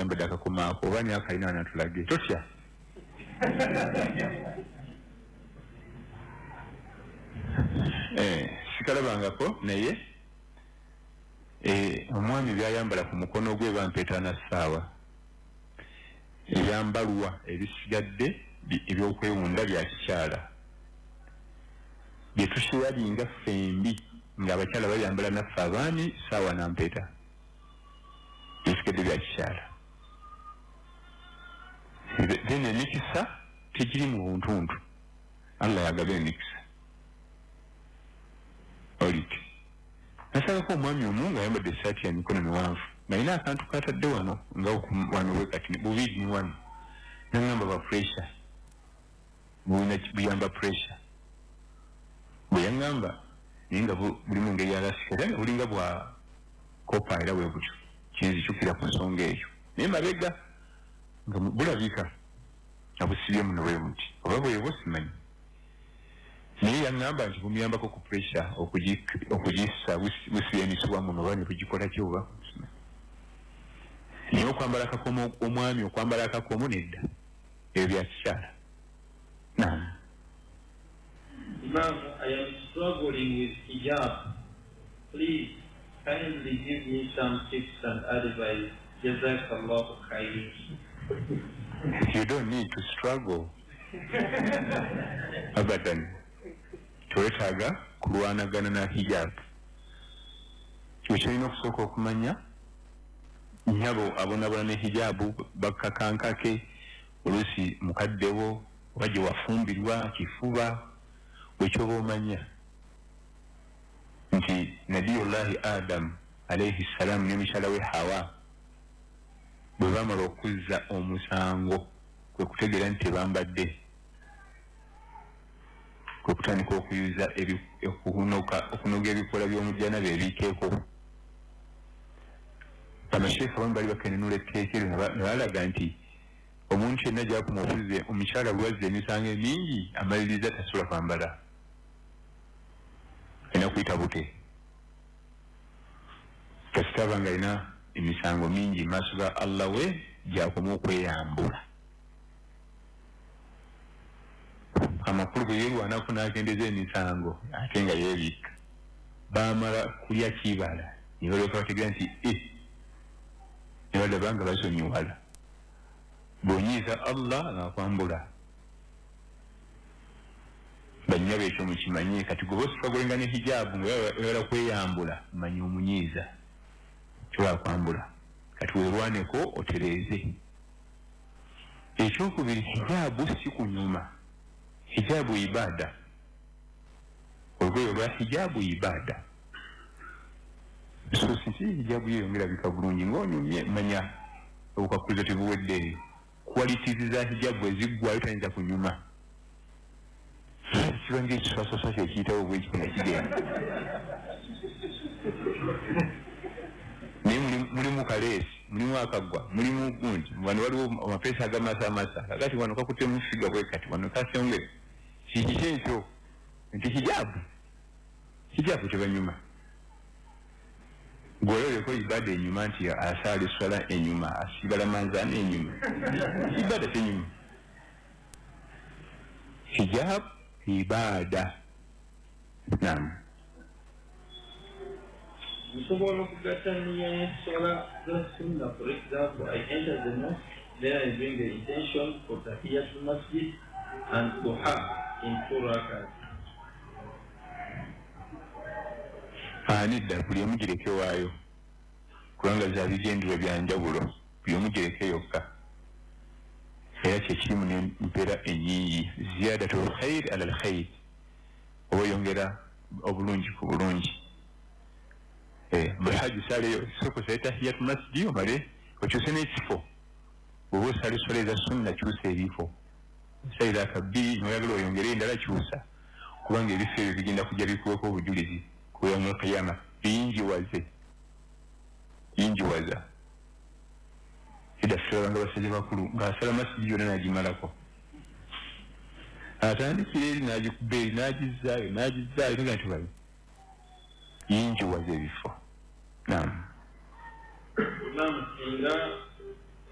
ayambadde akakomo ako oba ni akalina anatulage totya sikalabangako naye omwami byayambala ku mukono gwe bampeeta na ssaawa ebyambalwa ebisigadde ebyokwewunda bya kikyala bye tukiwalinga ffembi ng'abakyala bayambala naffe abaami ssaawa nampeeta ebisigadde bya kikyala then emikisa tegiri mu buntuntu Allah yagaba emikisa olike nasabako omwami omu ng'ayambadde essaati ya mikono miwanvu nalina akantu katadde wano nga wano we kati bubiri ni wano nangamba ba pressure buyamba pressure bwe yaŋŋamba naye nga bulimu ngeri yalasika era nga bulinga bwa kopa era bwe butyo kinzijukira ku nsonga eyo naye mabega nga bulabika abusibye muno bwe muti oba bwebo simanyi naye yaŋŋamba nti bumuyambako ku pressure okugissa busibyenisibwa muno oba ne bugikola ki oba naye okwambala akakomo omwami okwambala akakomo nedda ebyo bya kikyala Imam, I am struggling with hijab. Please kindly give me some tips and advice. Jazakallahu khairan. You don't need to struggle. Abadan. Twetaaga kulwanagana na hijab. Kyolina okusooka okumanya nyabo abonabona ne hijabu bakakankake olusi mukaddewo oba gye wafumbirwa kifuba bwekyoba omanya nti nabiyullahi Adam alayhi salamu ne mukyala we Hawa bwe baamala okuzza omusango kwe kutegeera nti tebambadde kwe kutandika okuyuza okunoga ebikola by'omujjana beebikeeko amasheeka abamu bali bakenenula etteekero ne balaga nti omuntu yenna gyakuma okuze omukyala bwazza emisango emingi amaliriza tasobola kwambala alina kuyita bute kasita aba nga alina emisango mingi maaso ga Allah we gyakoma okweyambula amakulu bwe yeerwanako n'akendeza emisango ate nga yeebika baamala kulya kibala ne balyoka bategeera nti ne balaba nga basonyiwala bw'onyiiza Allah ng'akwambula bannyabo ekyo mukimanye kati gwe bositwagolenga ne hijabu ngawebala kweyambula manyi omunyiiza kyobakwambula kati weerwaneko otereeze ekyokubiri hijabu si kunyuma hijabu ibada olugoye olwa hijabu ibada so sinsi hijabu yeyongera bika bulungi ng'onyumye manya obukakulizo tebuweddeeyo qualities za hijabu eziggwayo tayinza kunyuma kiba ngaekiswaswaswa kyekiyitawo bwekiti nga kigenda naye mulimu kaleesi mulimu akaggwa mulimu gundi wano waliwo amapeesa agamasamasa kakati wano kakutte mufiga bwe kati wano kasonge kiki ekyo nti hijabu tebanyuma gweyoleko ibada enyuma nti asaala eswala enyuma asigala manzaana enyuma ibada tenyuma hijab ibada naam nsobola okugatta nniya y'essola za sunna. For example, I enter the mosque, then I bring the intention for tahiyatul masjid and duha in 2 rakat. Nedda buli omu gireke waayo kubanga za bigendero bya njawulo buli omu gireke yokka era kyekirimu n'empeera ennyingi ziyadatul khair ala alkhair oba oyongera obulungi ku bulungi bwe haji saleyo sooka osale tahiyatu masjidi omale okyuse n'ekifo bw'oba osala essola eza sunna kyusa ebifo osalira akabbiri noyagala oyongere endala kyusa kubanga ebifo ebyo bigenda kujja bikuweko obujulizi kuyamu kiyama yinjiwaza ida sulanga basaje bakulu ng'asala masjidi yonna nagimalako atandikira eri n'agikuba eri n'agizaayo toga nti bali yinjiwaza ebifo naam singa